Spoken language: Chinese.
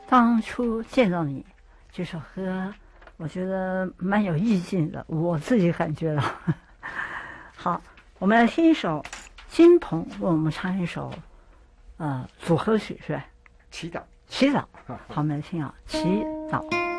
当初见到你这首歌，我觉得蛮有意境的，我自己感觉到。好，我们来听一首金鹏为我们唱一首组合曲，是吧？ 祈祷。 祈祷。好，我们来听啊，祈祷。